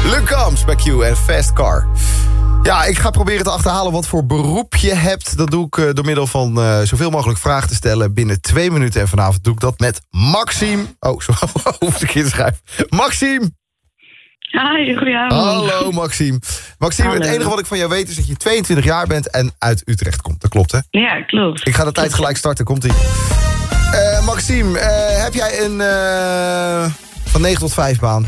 Luc Combs bij Q en Fast Car. Ja, ik ga proberen te achterhalen wat voor beroep je hebt. Dat doe ik door middel van zoveel mogelijk vragen te stellen binnen 2 minuten. En vanavond doe ik dat met Maxime. Oh, zo hoef ik hier te schrijven. Maxime! Hi, goedenavond. Hallo Maxime. Maxime, Hallo. Het enige wat ik van jou weet is dat je 22 jaar bent en uit Utrecht komt. Dat klopt, hè? Ja, klopt. Ik ga de tijd gelijk starten. Komt-ie. Maxime, heb jij een van 9 tot 5 baan?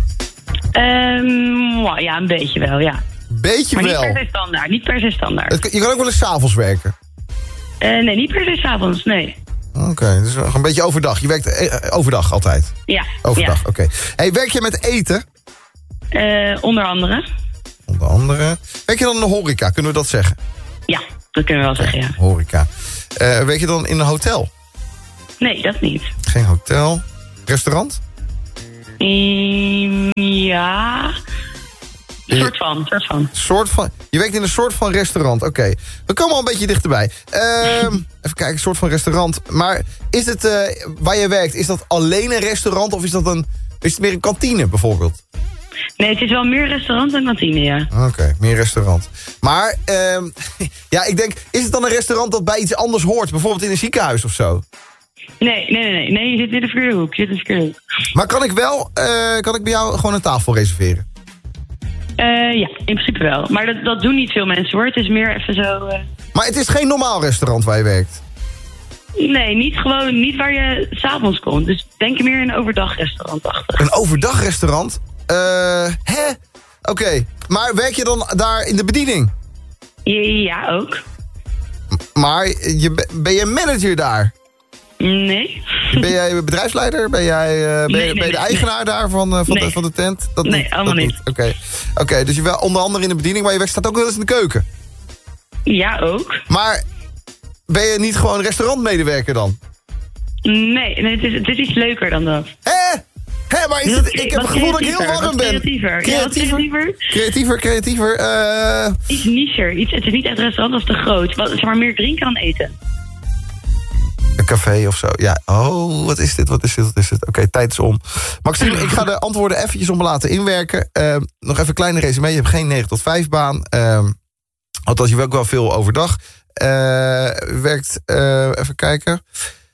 Ja, een beetje wel, ja. Beetje Maar wel. niet per se standaard. Je kan ook wel eens 's avonds werken. Nee, niet per se 's avonds, nee. Oké, dus een beetje overdag. Je werkt overdag altijd? Ja. Overdag, ja. oké. Hey, werk je met eten? Onder andere. Onder andere. Werk je dan in de horeca, kunnen we dat zeggen? Ja, dat kunnen we wel zeggen, ja. Horeca. Werk je dan in een hotel? Nee, dat niet. Geen hotel. Restaurant? Ja. Soort van. Je werkt in een soort van restaurant, oké. We komen al een beetje dichterbij. Even kijken, een soort van restaurant. Maar is het, waar je werkt, is dat alleen een restaurant of is het meer een kantine bijvoorbeeld? Nee, het is wel meer restaurant dan kantine, ja. Oké, meer restaurant. Maar, ja, ik denk, is het dan een restaurant dat bij iets anders hoort? Bijvoorbeeld in een ziekenhuis of zo? Nee, je zit in de verkeerde hoek. Maar kan ik bij jou gewoon een tafel reserveren? Ja, in principe wel. Maar dat doen niet veel mensen, hoor. Het is meer even zo... Maar het is geen normaal restaurant waar je werkt? Nee, niet waar je 's avonds komt. Dus denk meer een overdagrestaurant-achtig. Een overdagrestaurant? Hè? Oké, maar werk je dan daar in de bediening? Ja, ook. Maar ben je manager daar? Nee. Ben jij bedrijfsleider? Ben je de eigenaar daar van de tent? Allemaal niet. Oké, dus je wel onder andere in de bediening, maar je staat ook wel eens in de keuken? Ja, ook. Maar ben je niet gewoon restaurantmedewerker dan? Nee, het is iets leuker dan dat. Hé, maar ik heb het gevoel dat ik heel warm ben. Creatiever. Iets nicher. Het is niet echt restaurant, dat is te groot. Zeg maar meer drinken dan eten. Een café of zo. Ja, wat is dit? Oké, tijd is om. Maxime, ik ga de antwoorden eventjes om laten inwerken. Nog even een kleine resume. Je hebt geen 9 tot 5 baan. Althans, je werkt wel veel overdag. Werkt, even kijken.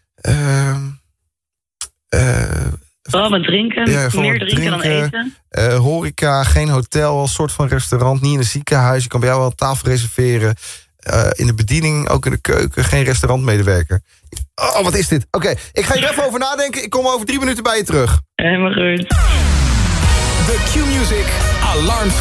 Vooral met drinken. Ja, meer drinken dan eten. Horeca, geen hotel, een soort van restaurant. Niet in een ziekenhuis. Je kan bij jou wel een tafel reserveren. In de bediening, ook in de keuken. Geen restaurantmedewerker. Oh, wat is dit? Oké, ik ga hier even over nadenken. Ik kom over 3 minuten bij je terug. Helemaal goed. The Q-Music Alarm